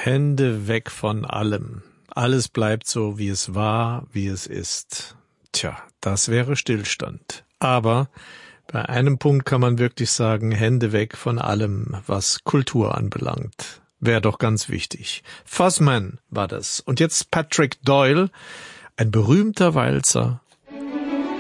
Hände weg von allem. Alles bleibt so, wie es war, wie es ist. Tja, das wäre Stillstand. Aber bei einem Punkt kann man wirklich sagen, Hände weg von allem, was Kultur anbelangt. Wäre doch ganz wichtig. Fuzzman war das. Und jetzt Patrick Doyle, ein berühmter Walzer